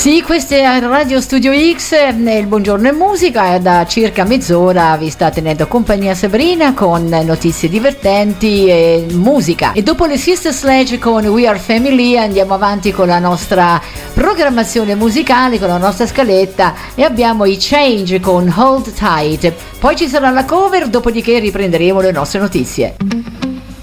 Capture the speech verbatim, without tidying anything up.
Sì, questo è Radio Studio X, il Buongiorno e Musica, da circa mezz'ora vi sta tenendo compagnia Sabrina con notizie divertenti e musica. E dopo le Sister Sledge con We Are Family andiamo avanti con la nostra programmazione musicale, con la nostra scaletta, e abbiamo i Change con Hold Tight. Poi ci sarà la cover, dopodiché riprenderemo le nostre notizie.